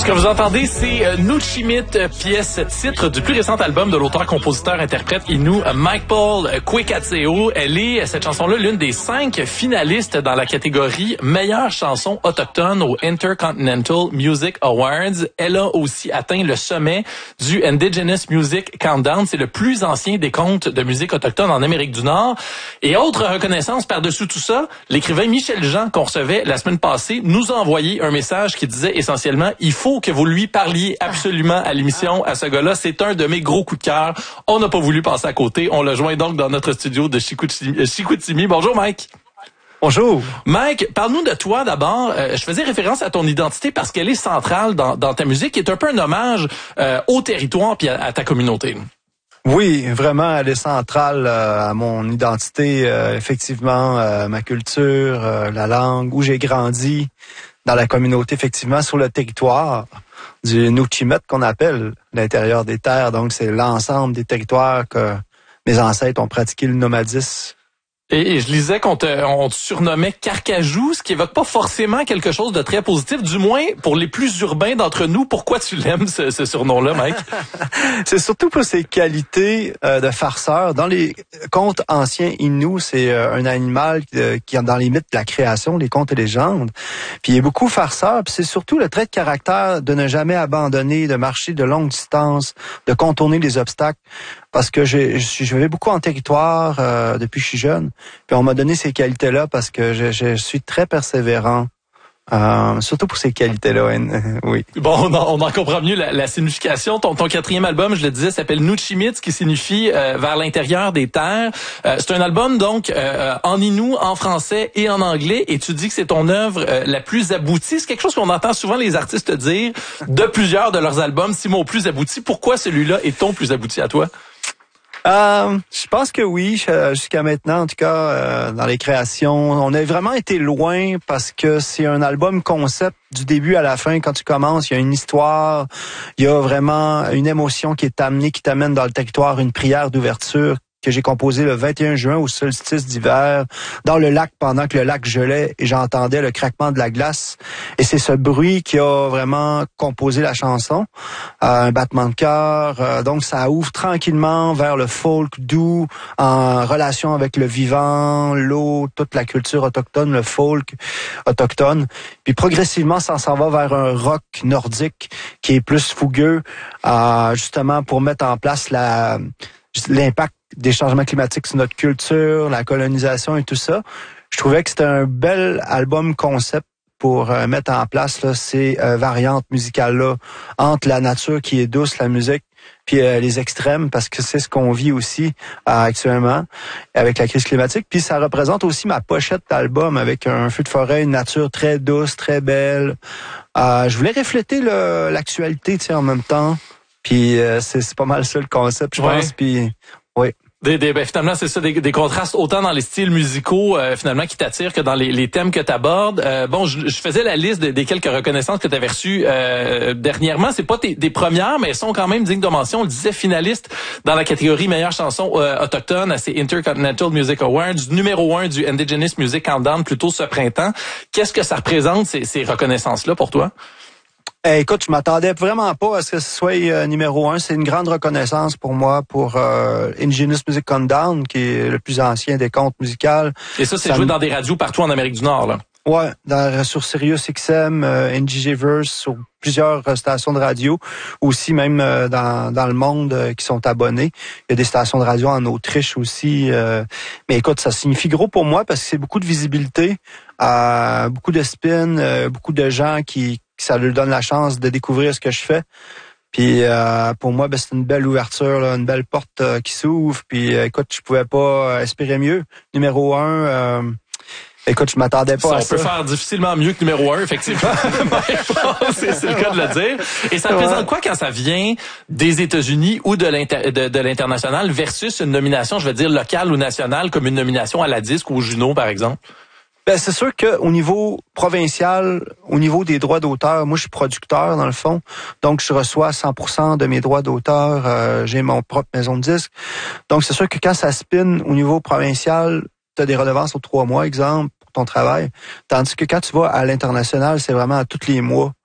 Ce que vous entendez, c'est Nuchimit, pièce titre du plus récent album de l'auteur-compositeur-interprète Innu, Mike Paul Kwekatseo. Elle est, cette chanson-là, l'une des 5 finalistes dans la catégorie meilleure chanson autochtone au Intercontinental Music Awards. Elle a aussi atteint le sommet du Indigenous Music Countdown. C'est le plus ancien des comptes de musique autochtone en Amérique du Nord. Et autre reconnaissance par-dessus tout ça, l'écrivain Michel Jean, qu'on recevait la semaine passée, nous a envoyé un message qui disait essentiellement « Il faut que vous lui parliez absolument à l'émission, à ce gars-là. C'est un de mes gros coups de cœur. » On n'a pas voulu passer à côté. On l'a joint donc dans notre studio de Chicoutimi. Bonjour, Mike. Bonjour. Mike, parle-nous de toi d'abord. Je faisais référence à ton identité parce qu'elle est centrale dans ta musique, qui est un peu un hommage au territoire puis à ta communauté. Oui, vraiment, elle est centrale à mon identité, effectivement, ma culture, la langue, où j'ai grandi dans la communauté, effectivement, sur le territoire du Nuchimit qu'on appelle l'intérieur des terres. Donc, c'est l'ensemble des territoires que mes ancêtres ont pratiqué le nomadisme. Et je lisais qu'on te surnommait Carcajou, ce qui évoque pas forcément quelque chose de très positif, du moins pour les plus urbains d'entre nous. Pourquoi tu l'aimes, ce surnom-là, Mike? C'est surtout pour ses qualités de farceur. Dans les contes anciens Innu, c'est un animal qui est dans les mythes de la création, les contes et légendes. Puis il est beaucoup farceur, puis c'est surtout le trait de caractère de ne jamais abandonner, de marcher de longues distances, de contourner les obstacles. Parce que je vais beaucoup en territoire depuis que je suis jeune. Puis on m'a donné ces qualités-là parce que je suis très persévérant. Surtout pour ces qualités-là, oui. Bon, on en comprend mieux la signification. Ton 4e album, je le disais, s'appelle Nuchimit, ce qui signifie vers l'intérieur des terres. C'est un album donc en Innu, en français et en anglais. Et tu dis que c'est ton œuvre la plus aboutie. C'est quelque chose qu'on entend souvent les artistes dire de plusieurs de leurs albums. 6 mots plus aboutis. Pourquoi celui-là est ton plus abouti à toi? Je pense que oui, jusqu'à maintenant, en tout cas, dans les créations. On a vraiment été loin parce que c'est un album concept du début à la fin. Quand tu commences, il y a une histoire, il y a vraiment une émotion qui est amenée, qui t'amène dans le territoire, une prière d'ouverture que j'ai composée le 21 juin au solstice d'hiver, dans le lac pendant que le lac gelait et j'entendais le craquement de la glace. Et c'est ce bruit qui a vraiment composé la chanson. Un battement de cœur. Donc ça ouvre tranquillement vers le folk doux, en relation avec le vivant, l'eau, toute la culture autochtone, le folk autochtone. Puis progressivement, ça s'en va vers un rock nordique qui est plus fougueux, justement pour mettre en place l'impact des changements climatiques sur notre culture, la colonisation et tout ça. Je trouvais que c'était un bel album concept pour mettre en place là, ces variantes musicales-là entre la nature qui est douce, la musique, puis les extrêmes, parce que c'est ce qu'on vit aussi actuellement avec la crise climatique. Puis ça représente aussi ma pochette d'album avec un feu de forêt, une nature très douce, très belle. Je voulais refléter l'actualité, tu sais, en même temps. Puis c'est pas mal ça le concept, je pense. Puis oui. Finalement, c'est ça, des contrastes autant dans les styles musicaux finalement qui t'attirent que dans les thèmes que tu abordes. Je faisais la liste des quelques reconnaissances que tu avais reçues dernièrement. C'est pas des premières, mais elles sont quand même dignes de mention. On le disait, finaliste dans la catégorie meilleure chanson autochtone à ces Intercontinental Music Awards, numéro 1 du Indigenous Music Countdown plus tôt ce printemps. Qu'est-ce que ça représente, ces reconnaissances-là pour toi? Écoute, je m'attendais vraiment pas à ce que ce soit numéro 1. C'est une grande reconnaissance pour moi, pour Indigenous Music Countdown, qui est le plus ancien des comptes musicaux. Et ça, c'est joué dans des radios partout en Amérique du Nord, là? Ouais, sur Sirius XM, NGGverse, sur plusieurs stations de radio, aussi même dans le monde qui sont abonnés. Il y a des stations de radio en Autriche aussi. Mais écoute, ça signifie gros pour moi parce que c'est beaucoup de visibilité, beaucoup de spin, beaucoup de gens qui ça leur donne la chance de découvrir ce que je fais. Puis pour moi, c'est une belle ouverture, là, une belle porte qui s'ouvre. Puis écoute, je pouvais pas espérer mieux. Numéro 1, écoute, je m'attendais pas à ça. On peut faire difficilement mieux que numéro 1, effectivement. c'est le cas de le dire. Et ça représente quoi quand ça vient des États-Unis ou de l'international versus une nomination, je veux dire, locale ou nationale, comme une nomination à la disque ou au Juno, par exemple? C'est sûr que au niveau provincial, au niveau des droits d'auteur, moi je suis producteur dans le fond, donc je reçois 100% de mes droits d'auteur, j'ai mon propre maison de disque. Donc c'est sûr que quand ça spin au niveau provincial, tu as des redevances aux 3 mois, exemple, pour ton travail. Tandis que quand tu vas à l'international, c'est vraiment à tous les mois